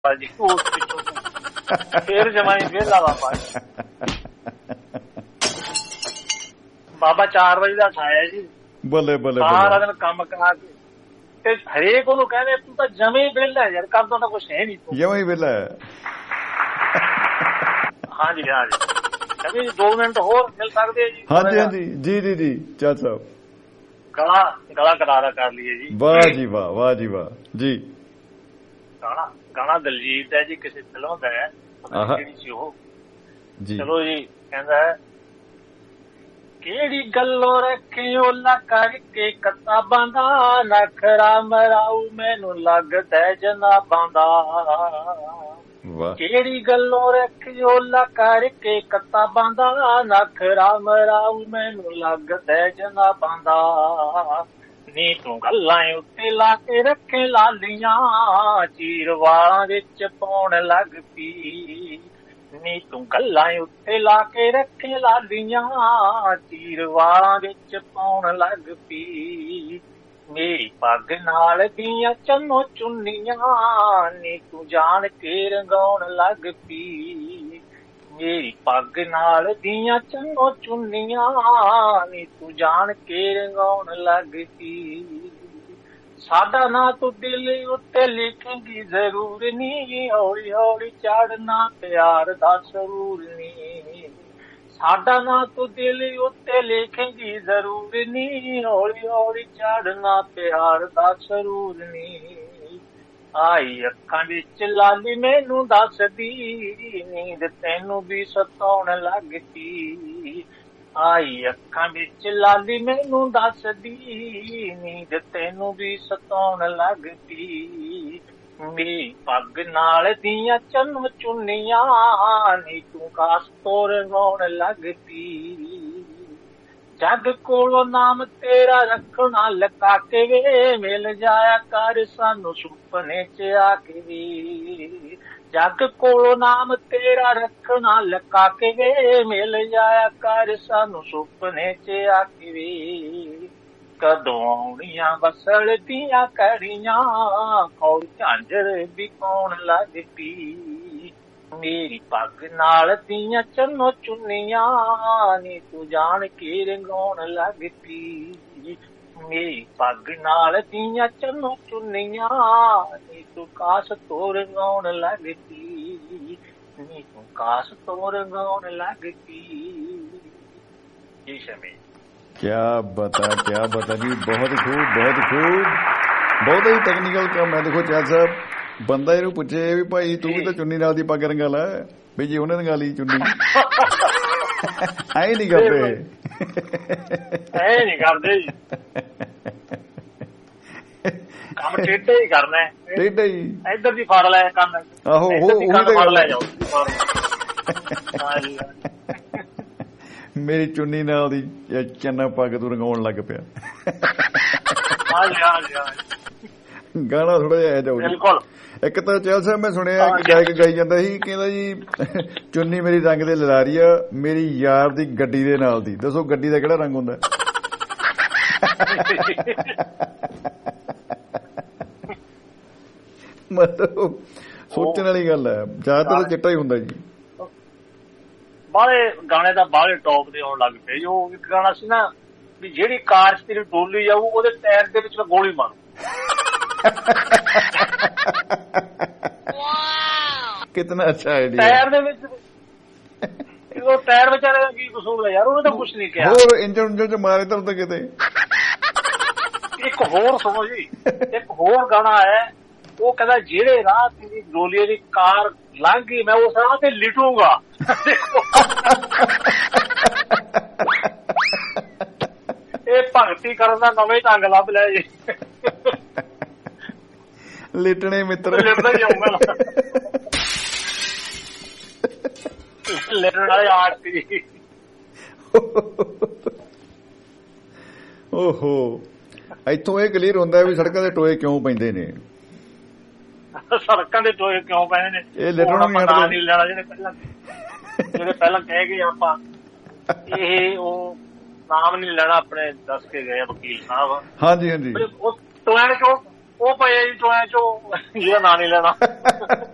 ਜੀ ਫੇਰ ਜਮਾਈ ਵਿਹਲਾ ਬਾਬਾ ਬਾਬਾ 4 ਵਜੇ ਦਾ ਉਠਾਇਆ ਜੀ। ਬੱਲੇ ਬੱਲੇ ਸਾਰਾ ਦਿਨ ਕੰਮ ਕਰਾ ਕੇ ਤੇ ਹਰੇਕ ਉਹਨੂੰ ਕਹਿੰਦੇ ਤੂੰ ਤਾਂ ਜਮੇ ਹੀ ਵਿਹਲਾ ਯਾਰ, ਕਰਦਾ ਤਾਂ ਕੁਛ ਹੈ ਨੀ ਤੂੰ। ਜਮਾ ਹੀ ਵਿਹਲਾ। ਹਾਂਜੀ ਹਾਂਜੀ ਜਮੀ 2 ਮਿੰਟ ਹੋਰ ਮਿਲ ਸਕਦੇ ਜੀ? ਹਾਂਜੀ ਹਾਂਜੀ ਜੀ ਜੀ ਜੀ ਚਾਚਾ ਸਾਹਿਬ ਗਲਾ ਕਰਾਰਾ ਕਰ ਲਈਏ ਜੀ। ਵਾਹ ਜੀ ਵਾਹ, ਵਾਹ ਜੀ ਵਾਹ ਜੀ। ਗਾਣਾ ਦਲਜੀਤ ਦਾ ਜੀ, ਕਿਸੇ ਫਿਲਮ ਦਾ ਹੈ ਕਿਹੜੀ ਸੀ ਉਹ ਜੀ। ਚਲੋ ਜੀ ਕਹਿੰਦਾ ਹੈ ਕਿਹੜੀ ਗੱਲੋਂ ਰੱਖਿਓ ਲਾ ਕਰਕੇ ਕਿਤਾਬਾਂ ਦਾ ਨਖਰਾ ਮਰਾਉ ਮੈਨੂੰ ਲੱਗਦਾ ਜਨਾਬਾਂ ਦਾ। ਕਿਹੜੀ ਗੱਲੋਂ ਰੱਖਿਓ ਲਾ ਕਰਕੇ ਕਿਤਾਬਾਂ ਦਾ ਨਖਰਾ ਮਰਾਉ ਮੈਨੂੰ ਲੱਗਦਾ ਜਨਾਬਾਂ ਦਾ। ਨੀ ਤੂੰ ਗੱਲਾਂ ਉੱਤੇ ਲਾ ਕੇ ਰੱਖੇ ਲਾਲੀਆਂ ਚੀਰ ਵਾਲਾਂ ਵਿੱਚ ਪਾਉਣ ਲੱਗ ਪਈ। ਨੀ ਤੂੰ ਗੱਲਾਂ ਉੱਤੇ ਲਾ ਕੇ ਰੱਖੇ ਲਾਲੀਆਂ ਚੀਰ ਵਾਲਾਂ ਵਿੱਚ ਪਾਉਣ ਲੱਗ ਪਈ। ਮੇਰੀ ਪੱਗ ਨਾਲ ਦੀਆਂ ਚੰਨੋ ਚੁੰਨੀਆਂ ਨੀ ਤੂੰ ਜਾਣ ਕੇ ਰੰਗਾਉਣ ਲੱਗ ਪਈ। ਮੇਰੀ ਪੱਗ ਨਾਲ ਦੀਆਂ ਚੰਨੋ ਚੁੰਨੀਆਂ ਨੀ ਤੂੰ ਜਾਣ ਕੇ ਰੰਗਾਉਣ ਲੱਗ ਪਈ। ਸਾਡਾ ਨਾਂ ਤੂੰ ਦਿਲ ਉੱਤੇ ਲਿਖੇਂਗੀ ਜ਼ਰੂਰ ਨੀ, ਹੌਲੀ ਹੌਲੀ ਚੜਨਾ ਪਿਆਰ ਦਾ ਸਰੂਰ ਨੀ। ਸਾਡਾ ਨਾਂ ਤੂੰ ਦਿਲ ਉੱਤੇ ਲਿਖੇਂਗੀ ਜ਼ਰੂਰ ਨੀ, ਹੌਲੀ ਹੌਲੀ ਚੜਨਾ ਪਿਆਰ ਦਾ ਸਰੂਰ ਨੀ। ਆਈ ਅੱਖਾਂ ਵਿੱਚ ਲਾਲੀ ਮੈਨੂੰ ਦੱਸਦੀ ਨੀਂਦ ਤੈਨੂੰ ਵੀ ਸਤਾਉਣ ਲੱਗ ਪਈ। ਆਈ ਅੱਖਾਂ ਵਿੱਚ ਲਾਲੀ ਮੈਨੂੰ ਦੱਸਦੀ ਨੀਂਦ ਤੈਨੂੰ ਵੀ ਸਤਾਉਣ ਲੱਗ ਪਈ। ਮੇਰੀ ਪੱਗ ਨਾਲ ਦੀਆਂ ਚੰਨ ਚੁੰਨੀਆਂ ਨੀ ਤੂੰ ਕਾਸ ਤੋਂ ਰੰਗਾਉਣ ਲੱਗ ਪਈ। ਜੱਗ ਕੋਲੋਂ ਨਾਮ ਤੇਰਾ ਰੱਖਣਾ ਲਕਾ ਕੇ ਵੇ ਮਿਲ ਜਾਇਆ ਕਰ ਸਾਨੂੰ ਸੁਪਨੇ ਚ ਆ ਕੇ ਵੇ। ਜੱਗ ਕੋਲੋਂ ਨਾਮ ਤੇਰਾ ਰੱਖਣਾ ਲਕਾ ਕੇ ਵੇ ਮਿਲ ਜਾਇਆ ਕਰ ਸਾਨੂੰ ਸੁਪਨੇ ਚ ਆ ਕੇ ਵੇ। ਕਦੋਂ ਆਉਣੀਆਂ ਵਸਲ ਦੀਆਂ ਕੜੀਆਂ ਕੌਲ ਝਾਂਜਰ ਵੀ ਪਾਉਣ ਲੱਗ ਪਈ। ਮੇਰੀ ਪੱਗ ਨਾਲ ਦੀਆਂ ਚੰਨੋ ਚੁੰਨੀਆਂ ਨੀ ਤੂੰ ਜਾਣ ਕੇ ਰੰਗਾਉਣ ਲੱਗ ਪਈ। ਮੇਰੀ ਪੱਗ ਨਾਲ ਦੀਆਂ ਚੰਨੋ ਚੁੰਨੀਆਂ ਨੀ ਤੂੰ ਕਾਸ ਤੋਂ ਰੰਗਾਉਣ ਲੱਗ ਪਈ। ਨੀ ਤੂੰ ਕਾਸ ਤੋਂ ਰੰਗਾਉਣ ਲੱਗ ਪਈ। ਜੀ ਸ਼ਮੀ ਕਿਆ ਬਤਾ ਜੀ। ਬਹੁਤ ਖੂਬ ਬਹੁਤ ਖੂਬ, ਬਹੁਤ ਹੀ ਟੈਕਨੀਕਲ ਕੰਮ ਹੈ। ਦੇਖੋ ਚਾਚਾ ਸਾਹਿਬ ਬੰਦਾ ਇਹਨੂੰ ਪੁੱਛੇ ਵੀ ਭਾਈ ਤੂੰ ਵੀ ਤਾਂ ਚੁੰਨੀ ਨਾਲ ਦੀ ਪੱਗ ਰੰਗਾ ਲੈ ਵੀ ਜੀ ਉਹਨੇ ਰੰਗਾ ਲਈ ਚੁੰਨੀ ਐ ਨਹੀਂ ਕਰਦੇ ਜੀ ਕੰਮ ਟੇਢਾ ਹੀ ਕਰਨਾ, ਟੇਢਾ ਹੀ ਇੱਧਰ ਦੀ ਫੜ ਲੈ ਕੰਨ। ਆਹੋ ਉਹੀ ਤਾਂ ਫੜ ਲੈ ਜਾਓ। ਮੇਰੀ ਚੁੰਨੀ ਨਾਲ ਦੀ ਚੰਨਾ ਪੱਗ ਤੂੰ ਰੰਗਾਉਣ ਲੱਗ ਪਿਆ। ਗਾਣਾ ਥੋੜਾ ਜਿਹਾ ਜਾਊ। ਇੱਕ ਤਾਂ ਚਹਿਲ ਸਾਹਿਬ ਮੈਂ ਸੁਣਿਆ ਕਿ ਗਾਇਕ ਗਾਈ ਜਾਂਦਾ ਸੀ, ਕਹਿੰਦਾ ਜੀ ਚੁੰਨੀ ਮੇਰੀ ਰੰਗ ਦੇ ਲਲਾਰੀ ਆ ਮੇਰੀ ਯਾਰ ਦੀ ਗੱਡੀ ਦੇ ਨਾਲ ਦੀ। ਦੱਸੋ ਗੱਡੀ ਦਾ ਕਿਹੜਾ ਰੰਗ ਹੁੰਦਾ? ਮਤਲਬ ਸੋਚਣ ਵਾਲੀ ਗੱਲ ਹੈ। ਜ਼ਿਆਦਾਤਰ ਚਿੱਟਾ ਹੀ ਹੁੰਦਾ ਜੀ। ਬਾਹਲੇ ਗਾਣੇ ਤਾਂ ਬਾਹਲੇ ਟੌਪ ਦੇ ਆਉਣ ਲੱਗ ਪਏ। ਉਹ ਇੱਕ ਗਾਣਾ ਸੀ ਨਾ ਵੀ ਜਿਹੜੀ ਕਾਰ ਚ ਤੇਰੀ ਡੋਲੀ ਜਾਊ ਉਹਦੇ ਟਾਇਰ ਦੇ ਵਿੱਚ ਗੋਲੀ ਮਾਰੂ। ਕਿਤਨਾ ਅੱਛਾ ਆਈਡੀਆ। ਟਾਇਰ ਦੇ ਵਿੱਚ ਉਹ ਟਾਇਰ ਵਿਚਾਰੇ ਦਾ ਕੀ ਕਸੂਰ ਹੈ ਯਾਰ, ਉਹਨੇ ਤਾਂ ਕੁਛ ਨਹੀਂ ਕਿਹਾ। ਹੋਰ ਇੰਜਣ ਚ ਮਾਰੇ ਤਾਂ ਉੱਤੇ ਕਿਤੇ। ਇੱਕ ਹੋਰ ਸੁਣੋ ਜੀ, ਇੱਕ ਹੋਰ ਗਾਣਾ ਹੈ ਉਹ ਕਹਿੰਦਾ ਜਿਹੜੇ ਰਾਹ ਤੇਰੀ ਡੋਲੀ ਦੀ ਕਾਰ ਲੰਘ ਗਈ ਮੈਂ ਉਸ ਰਾਹ ਤੇ ਲਿਟੂਗਾ। ਇਹ ਭਗਤੀ ਕਰਨ ਦਾ ਨਵੇਂ ਢੰਗ ਲੱਭ ਲਿਆ ਜੀ। ਲਿਟਣੇ ਮਿੱਤਰ ਲਿਟਦਾ ਹੀ ਆਊਗਾ ਲਿਟਣ ਵਾਲੇ ਆਰਤੀ। ਓਹੋ ਇੱਥੋਂ ਇਹ ਕਲੀਅਰ ਹੁੰਦਾ ਵੀ ਸੜਕਾਂ ਦੇ ਟੋਏ ਕਿਉਂ ਪੈਂਦੇ ਨੇ। ਸੜਕਾਂ ਦੇ ਟੋਏ ਕਿਉਂ ਪੈਂਦੇ ਨੇ ਇਹ ਲਿਟਣ ਨਹੀਂ ਲੈਣਾ। ਜਿਹੜੇ ਪਹਿਲਾਂ ਕਹਿ ਗਏ ਆਪਾਂ ਇਹ ਉਹ ਨਾਮ ਨੀ ਲੈਣਾ ਆਪਣੇ ਦੱਸ ਕੇ ਗਏ ਵਕੀਲ ਸਾਹਿਬ। ਹਾਂਜੀ ਹਾਂਜੀ ਟੋਇਆਂ ਚੋਂ ਉਹ ਪਏ ਜੀ, ਟੋਇਆਂ ਚੋਂ ਜਿਹਦਾ ਨਾਂ ਨੀ ਲੈਣਾ।